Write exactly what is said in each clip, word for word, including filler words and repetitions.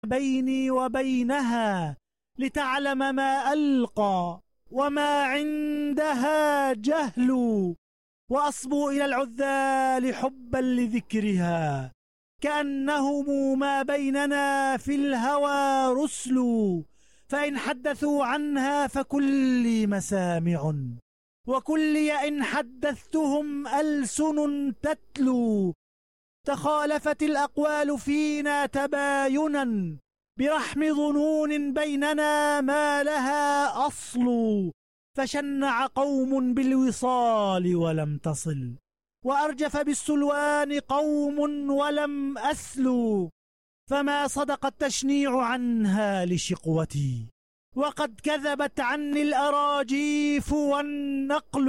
بيني وبينها لتعلم ما ألقى وما عندها جهل، وأصبو إلى العذال حبا لذكرها كأنهم ما بيننا في الهوى رسل، فإن حدثوا عنها فكلي مسامع، وكلي إن حدثتهم ألسن تتلو. تخالفت الأقوال فينا تباينا برحم ظنون بيننا ما لها أصل، فشنع قوم بالوصال ولم تصل، وأرجف بالسلوان قوم ولم أسلوا، فما صدق التشنيع عنها لشقوتي، وقد كذبت عني الأراجيف والنقل.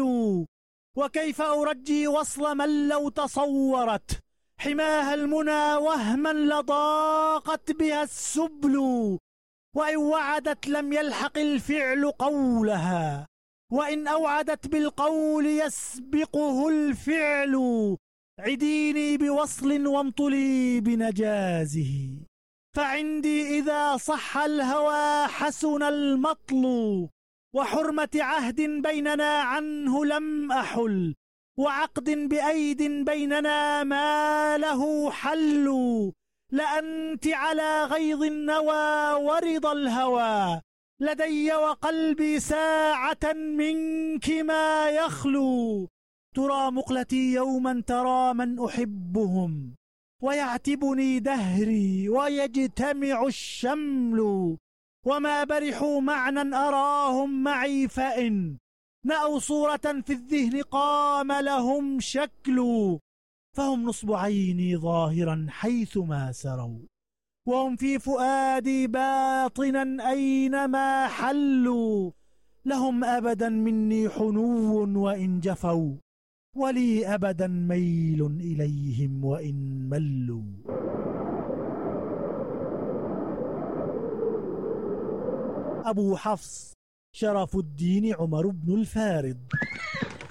وكيف أرجي وصل من لو تصورت حماها المنى وهما لضاقت بها السبل، وإن وعدت لم يلحق الفعل قولها، وإن أوعدت بالقول يسبقه الفعل. عديني بوصل وامطلي بنجازه، فعندي إذا صح الهوى حسن المطل، وحرمة عهد بيننا عنه لم أحل، وعقد بأيد بيننا ما له حل. لأنت على غيظ النوى ورضا الهوى لدي، وقلبي ساعة منك ما يخلو. ترى مقلتي يوما ترى من أحبهم، ويعتبني دهري ويجتمع الشمل، وما برحوا معنى أراهم معي، فإن نأوا صورة في الذهن قام لهم شكل. فهم نصب عيني ظاهرا حيثما سروا، وهم في فؤادي باطنا أينما حلوا. لهم أبدا مني حنو وإن جفوا، ولي أبدا ميل إليهم وإن ملوا. أبو حفص شرف الدين عمر بن الفارض.